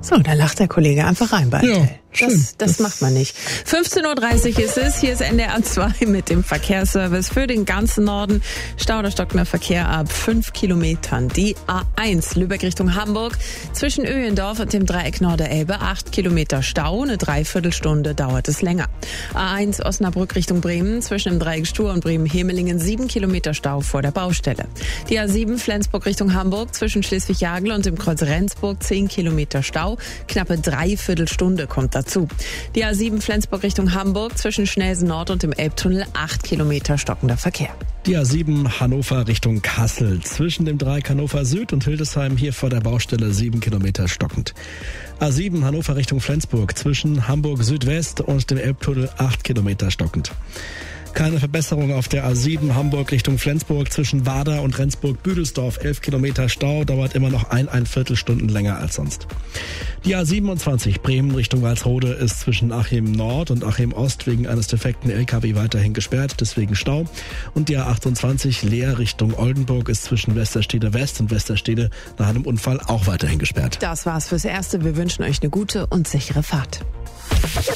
So, da lacht der Kollege einfach rein bei RTL. Ja, das macht man nicht. 15.30 Uhr ist es. Hier ist NDR 2 mit dem Verkehrsservice für den ganzen Norden. Stau oder stockender Verkehr ab 5 Kilometern. Die A1 Lübeck Richtung Hamburg. Zwischen Öhendorf und dem Dreieck Norderelbe 8 Kilometer Stau. Eine Dreiviertelstunde dauert es länger. A1 Osnabrück Richtung Bremen. Zwischen dem Dreieck Stur und Bremen-Hemelingen 7 Kilometer Stau vor der Baustelle. Die A7 Flensburg Richtung Hamburg. Zwischen Schleswig-Jagel und dem Kreuz Rendsburg 10 Kilometer Stau. Knappe Dreiviertelstunde kommt dazu. Die A7 Flensburg Richtung Hamburg zwischen Schnelsen Nord und dem Elbtunnel 8 Kilometer stockender Verkehr. Die A7 Hannover Richtung Kassel. Zwischen dem Dreieck Hannover Süd und Hildesheim hier vor der Baustelle 7 Kilometer stockend. A7 Hannover Richtung Flensburg. Zwischen Hamburg Südwest und dem Elbtunnel 8 Kilometer stockend. Keine Verbesserung auf der A7 Hamburg Richtung Flensburg zwischen Wader und Rendsburg-Büdelsdorf. 11 Kilometer Stau, dauert immer noch ein Viertelstunden länger als sonst. Die A27 Bremen Richtung Walsrode ist zwischen Achim Nord und Achim Ost wegen eines defekten LKW weiterhin gesperrt, deswegen Stau. Und die A28 Leer Richtung Oldenburg ist zwischen Westerstede West und Westerstede nach einem Unfall auch weiterhin gesperrt. Das war's fürs Erste. Wir wünschen euch eine gute und sichere Fahrt.